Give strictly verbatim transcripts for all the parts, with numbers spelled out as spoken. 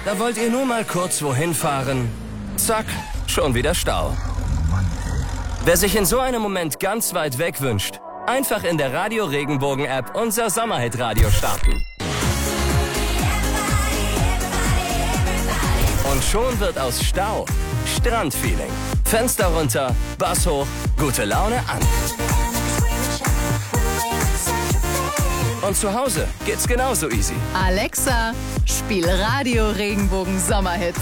Da wollt ihr nur mal kurz wohin fahren. Zack, schon wieder Stau. Wer sich in so einem Moment ganz weit weg wünscht, einfach in der Radio Regenbogen App unser Sommerhit-Radio starten. Und schon wird aus Stau Strandfeeling. Fenster runter, Bass hoch, gute Laune an. Und zu Hause geht's genauso easy. Alexa, spiel Radio Regenbogen Sommerhits.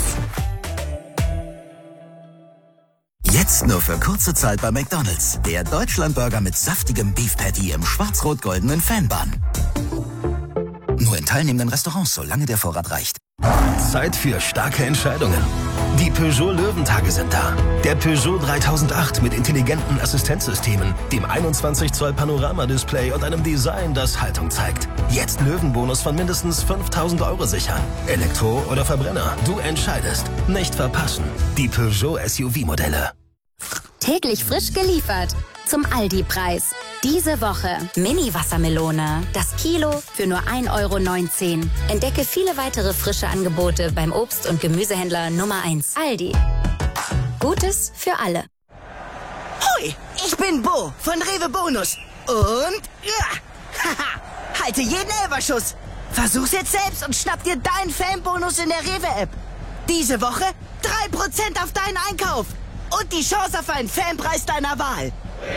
Jetzt nur für kurze Zeit bei McDonald's. Der Deutschlandburger mit saftigem Beef Patty im schwarz-rot-goldenen Fanbun. Nur in teilnehmenden Restaurants, solange der Vorrat reicht. Zeit für starke Entscheidungen. Die Peugeot Löwentage sind da. Der Peugeot dreitausendacht mit intelligenten Assistenzsystemen, dem einundzwanzig Zoll Panoramadisplay und einem Design, das Haltung zeigt. Jetzt Löwenbonus von mindestens fünftausend Euro sichern. Elektro oder Verbrenner, du entscheidest. Nicht verpassen. Die Peugeot S U V-Modelle. Täglich frisch geliefert. Zum Aldi-Preis. Diese Woche Mini-Wassermelone. Das Kilo für nur ein Euro neunzehn. Entdecke viele weitere frische Angebote beim Obst- und Gemüsehändler Nummer eins. Aldi. Gutes für alle. Hui, ich bin Bo von Rewe Bonus. Und ja, haha, halte jeden Elferschuss. Versuch's jetzt selbst und schnapp dir deinen Fanbonus in der Rewe-App. Diese Woche drei Prozent auf deinen Einkauf. Und die Chance auf einen Fanpreis deiner Wahl.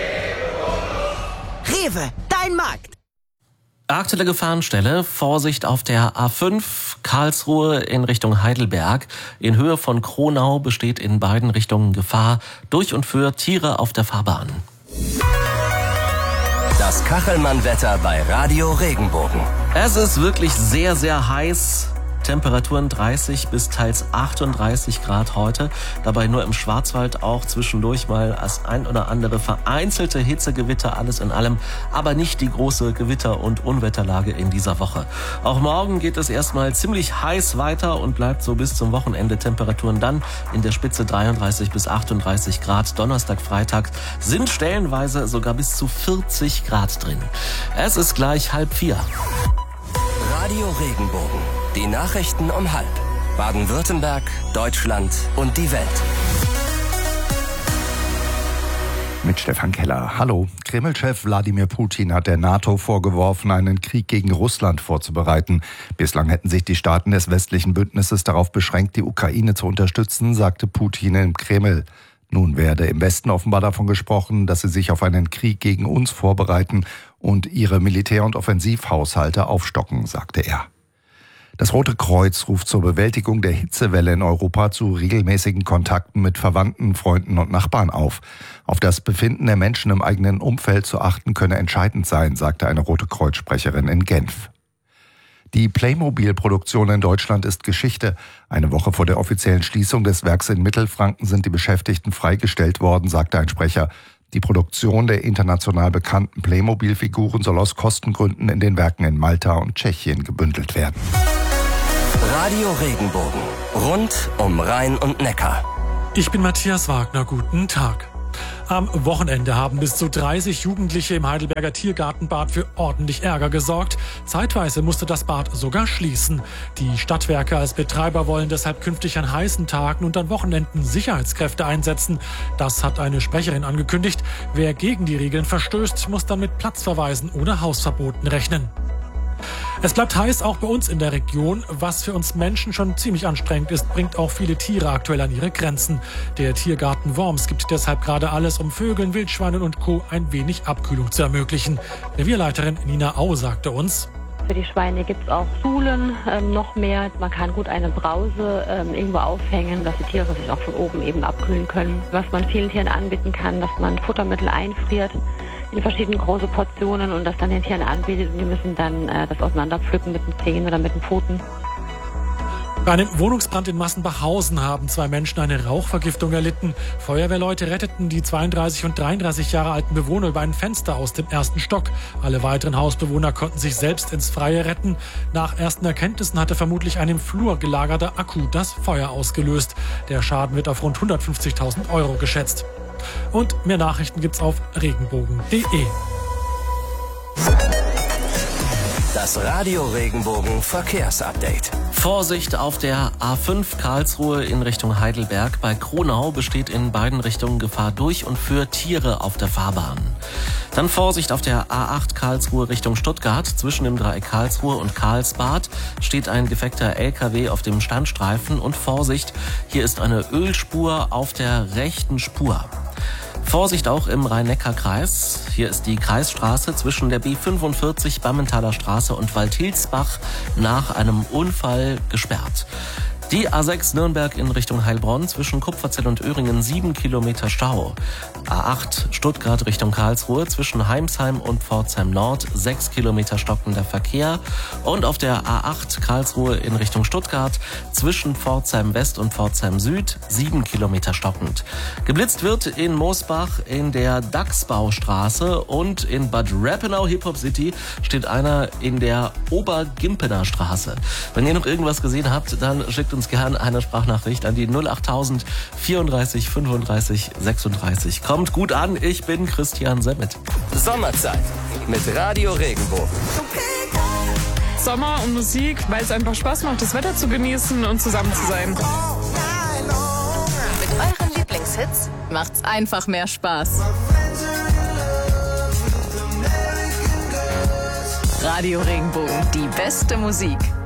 Rewe, dein Markt. Aktuelle Gefahrenstelle, Vorsicht auf der A fünf, Karlsruhe in Richtung Heidelberg. In Höhe von Kronau besteht in beiden Richtungen Gefahr durch und für Tiere auf der Fahrbahn. Das Kachelmann-Wetter bei Radio Regenbogen. Es ist wirklich sehr, sehr heiß. Temperaturen dreißig bis teils achtunddreißig Grad heute. Dabei nur im Schwarzwald auch zwischendurch mal das ein oder andere vereinzelte Hitzegewitter, alles in allem, aber nicht die große Gewitter- und Unwetterlage in dieser Woche. Auch morgen geht es erstmal ziemlich heiß weiter und bleibt so bis zum Wochenende. Temperaturen dann in der Spitze dreiunddreißig bis achtunddreißig Grad. Donnerstag, Freitag sind stellenweise sogar bis zu vierzig Grad drin. Es ist gleich halb vier. Radio Regenbogen. Die Nachrichten um halb. Baden-Württemberg, Deutschland und die Welt. Mit Stefan Keller. Hallo. Kreml-Chef Wladimir Putin hat der NATO vorgeworfen, einen Krieg gegen Russland vorzubereiten. Bislang hätten sich die Staaten des westlichen Bündnisses darauf beschränkt, die Ukraine zu unterstützen, sagte Putin im Kreml. Nun werde im Westen offenbar davon gesprochen, dass sie sich auf einen Krieg gegen uns vorbereiten und ihre Militär- und Offensivhaushalte aufstocken, sagte er. Das Rote Kreuz ruft zur Bewältigung der Hitzewelle in Europa zu regelmäßigen Kontakten mit Verwandten, Freunden und Nachbarn auf. Auf das Befinden der Menschen im eigenen Umfeld zu achten könne entscheidend sein, sagte eine Rote Kreuz-Sprecherin in Genf. Die Playmobil-Produktion in Deutschland ist Geschichte. Eine Woche vor der offiziellen Schließung des Werks in Mittelfranken sind die Beschäftigten freigestellt worden, sagte ein Sprecher. Die Produktion der international bekannten Playmobil-Figuren soll aus Kostengründen in den Werken in Malta und Tschechien gebündelt werden. Radio Regenbogen. Rund um Rhein und Neckar. Ich bin Matthias Wagner. Guten Tag. Am Wochenende haben bis zu dreißig Jugendliche im Heidelberger Tiergartenbad für ordentlich Ärger gesorgt. Zeitweise musste das Bad sogar schließen. Die Stadtwerke als Betreiber wollen deshalb künftig an heißen Tagen und an Wochenenden Sicherheitskräfte einsetzen. Das hat eine Sprecherin angekündigt. Wer gegen die Regeln verstößt, muss dann mit Platzverweisen oder Hausverboten rechnen. Es bleibt heiß auch bei uns in der Region. Was für uns Menschen schon ziemlich anstrengend ist, bringt auch viele Tiere aktuell an ihre Grenzen. Der Tiergarten Worms gibt deshalb gerade alles, um Vögeln, Wildschweinen und Co. ein wenig Abkühlung zu ermöglichen. Revierleiterin Nina Au sagte uns: Für die Schweine gibt es auch Zuhlen, ähm, noch mehr. Man kann gut eine Brause ähm, irgendwo aufhängen, dass die Tiere sich auch von oben eben abkühlen können. Was man vielen Tieren anbieten kann, dass man Futtermittel einfriert in verschiedene große Portionen und das dann den Tieren anbietet. Und die müssen dann äh, das auseinanderpflücken mit den Zehen oder mit den Pfoten. Bei einem Wohnungsbrand in Massenbachhausen haben zwei Menschen eine Rauchvergiftung erlitten. Feuerwehrleute retteten die zweiunddreißig und dreiunddreißig Jahre alten Bewohner über ein Fenster aus dem ersten Stock. Alle weiteren Hausbewohner konnten sich selbst ins Freie retten. Nach ersten Erkenntnissen hatte vermutlich ein im Flur gelagerter Akku das Feuer ausgelöst. Der Schaden wird auf rund hundertfünfzigtausend Euro geschätzt. Und mehr Nachrichten gibt's auf regenbogen punkt de. Das Radio Regenbogen Verkehrsupdate. Vorsicht auf der A fünf Karlsruhe in Richtung Heidelberg. Bei Kronau besteht in beiden Richtungen Gefahr durch und für Tiere auf der Fahrbahn. Dann Vorsicht auf der A acht Karlsruhe Richtung Stuttgart. Zwischen dem Dreieck Karlsruhe und Karlsbad steht ein defekter L K W auf dem Standstreifen. Und Vorsicht, hier ist eine Ölspur auf der rechten Spur. Vorsicht auch im Rhein-Neckar-Kreis. Hier ist die Kreisstraße zwischen der B fünfundvierzig Bammenthaler Straße und Waldhilsbach nach einem Unfall gesperrt. Die A sechs Nürnberg in Richtung Heilbronn zwischen Kupferzell und Öhringen sieben Kilometer Stau. A acht Stuttgart Richtung Karlsruhe zwischen Heimsheim und Pforzheim Nord sechs Kilometer stockender Verkehr. Und auf der A acht Karlsruhe in Richtung Stuttgart zwischen Pforzheim West und Pforzheim Süd sieben Kilometer stockend. Geblitzt wird in Moosbach in der Dachsbaustraße und in Bad Rappenau Hip-Hop City steht einer in der Obergimpener Straße. Wenn ihr noch irgendwas gesehen habt, dann schickt uns gerne eine Sprachnachricht an die null achttausend vierunddreißig fünfunddreißig sechsunddreißig. Kommt gut an, ich bin Christian Semmet. Sommerzeit mit Radio Regenbogen. Sommer und Musik, weil es einfach Spaß macht, das Wetter zu genießen und zusammen zu sein. Mit euren Lieblingshits macht's einfach mehr Spaß. Radio Regenbogen, die beste Musik.